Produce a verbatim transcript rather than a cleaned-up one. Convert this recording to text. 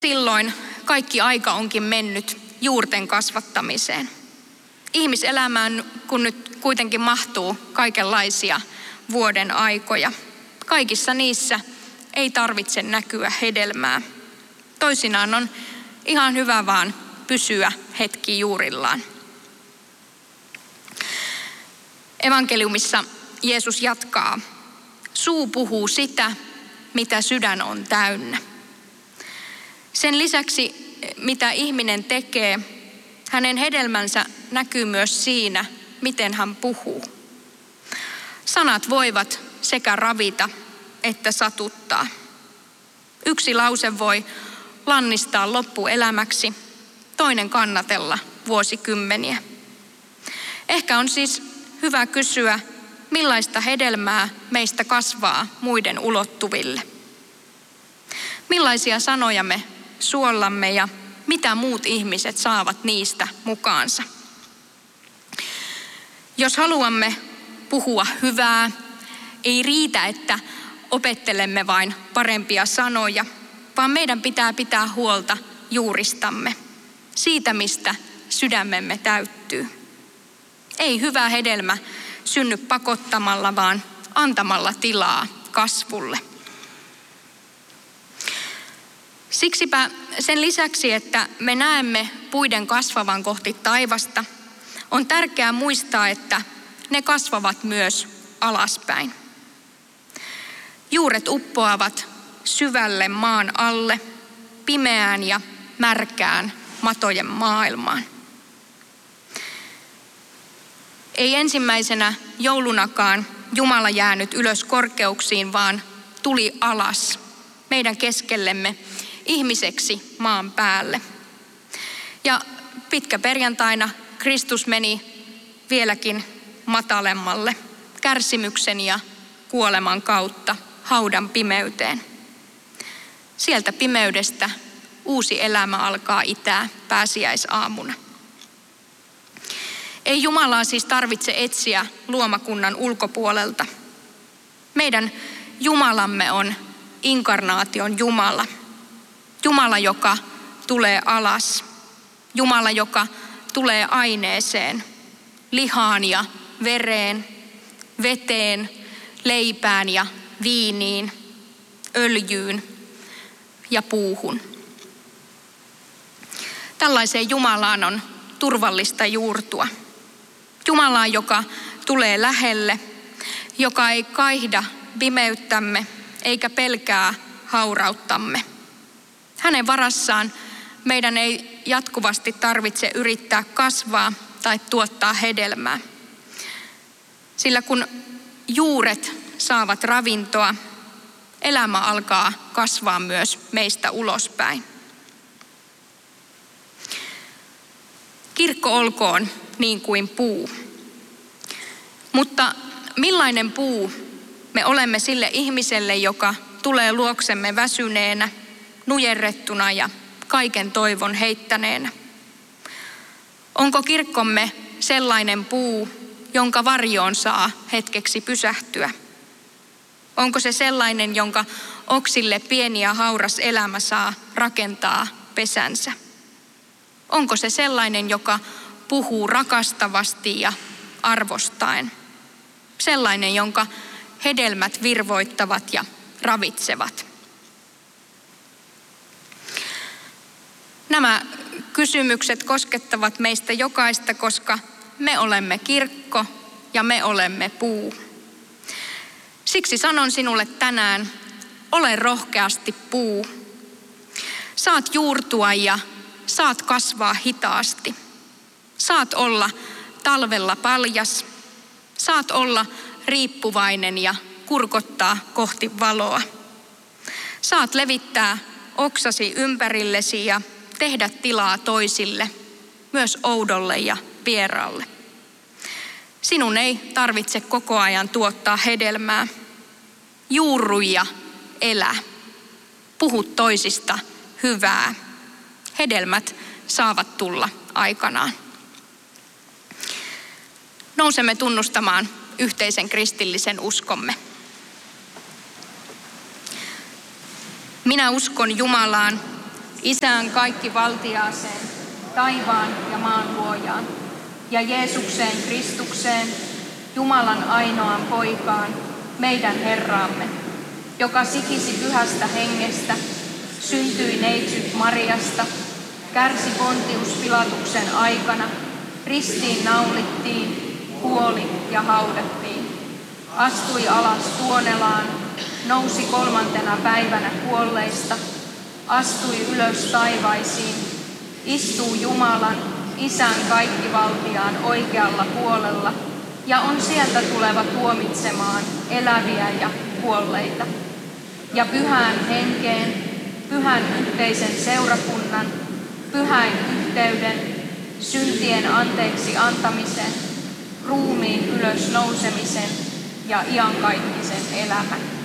Silloin kaikki aika onkin mennyt juurten kasvattamiseen. Ihmiselämään, kun nyt kuitenkin mahtuu kaikenlaisia vuoden aikoja. Kaikissa niissä ei tarvitse näkyä hedelmää. Toisinaan on ihan hyvä vaan pysyä hetki juurillaan. Evankeliumissa Jeesus jatkaa. Suu puhuu sitä, mitä sydän on täynnä. Sen lisäksi, mitä ihminen tekee, hänen hedelmänsä näkyy myös siinä, miten hän puhuu. Sanat voivat sekä ravita että satuttaa. Yksi lause voi lannistaa loppuelämäksi, toinen kannatella vuosikymmeniä. Ehkä on siis hyvä kysyä, millaista hedelmää meistä kasvaa muiden ulottuville. Millaisia sanoja me suollamme ja mitä muut ihmiset saavat niistä mukaansa. Jos haluamme puhua hyvää, ei riitä, että opettelemme vain parempia sanoja, vaan meidän pitää pitää huolta juuristamme, siitä mistä sydämemme täyttyy. Ei hyvä hedelmä synny pakottamalla, vaan antamalla tilaa kasvulle. Siksipä sen lisäksi, että me näemme puiden kasvavan kohti taivasta, on tärkeää muistaa, että ne kasvavat myös alaspäin. Juuret uppoavat syvälle maan alle, pimeään ja märkään matojen maailmaan. Ei ensimmäisenä joulunakaan Jumala jäänyt ylös korkeuksiin, vaan tuli alas meidän keskellemme ihmiseksi maan päälle. Ja pitkäperjantaina Kristus meni vieläkin matalemmalle kärsimyksen ja kuoleman kautta haudan pimeyteen. Sieltä pimeydestä uusi elämä alkaa itää pääsiäisaamuna. Ei Jumalaa siis tarvitse etsiä luomakunnan ulkopuolelta. Meidän Jumalamme on inkarnaation Jumala. Jumala, joka tulee alas. Jumala, joka tulee aineeseen, lihaan ja vereen, veteen, leipään ja viiniin, öljyyn ja puuhun. Tällaiseen Jumalaan on turvallista juurtua. Jumalaan, joka tulee lähelle, joka ei kaihda pimeyttämme eikä pelkää haurauttamme. Hänen varassaan meidän ei jatkuvasti tarvitse yrittää kasvaa tai tuottaa hedelmää. Sillä kun juuret saavat ravintoa, elämä alkaa kasvaa myös meistä ulospäin. Kirkko olkoon niin kuin puu. Mutta millainen puu me olemme sille ihmiselle, joka tulee luoksemme väsyneenä, nujerrettuna ja kaiken toivon heittäneenä? Onko kirkkomme sellainen puu, jonka varjoon saa hetkeksi pysähtyä? Onko se sellainen, jonka oksille pieni ja hauras elämä saa rakentaa pesänsä? Onko se sellainen, joka puhuu rakastavasti ja arvostaen? Sellainen, jonka hedelmät virvoittavat ja ravitsevat? Nämä kysymykset koskettavat meistä jokaista, koska me olemme kirkko ja me olemme puu. Siksi sanon sinulle tänään, ole rohkeasti puu. Saat juurtua ja saat kasvaa hitaasti. Saat olla talvella paljas. Saat olla riippuvainen ja kurkottaa kohti valoa. Saat levittää oksasi ympärillesi ja tehdä tilaa toisille, myös oudolle ja vieraalle. Sinun ei tarvitse koko ajan tuottaa hedelmää. Juurru ja elä. Puhu toisista hyvää. Hedelmät saavat tulla aikanaan. Nousemme tunnustamaan yhteisen kristillisen uskomme. Minä uskon Jumalaan, Isään kaikki valtiaaseen, taivaan ja maan luojaan, ja Jeesukseen Kristukseen, Jumalan ainoaan poikaan, meidän Herraamme, joka sikisi pyhästä hengestä, syntyi neitsyt Mariasta, kärsi Pontius Pilatuksen aikana, ristiin naulittiin, kuoli ja haudattiin, astui alas Tuonelaan, nousi kolmantena päivänä kuolleista, astui ylös taivaisiin, istuu Jumalan, Isän kaikkivaltiaan oikealla puolella ja on sieltä tuleva tuomitsemaan eläviä ja kuolleita. Ja pyhään henkeen, pyhän yhteisen seurakunnan, pyhän yhteyden, syntien anteeksi antamisen, ruumiin ylös nousemisen ja iankaikkisen elämän.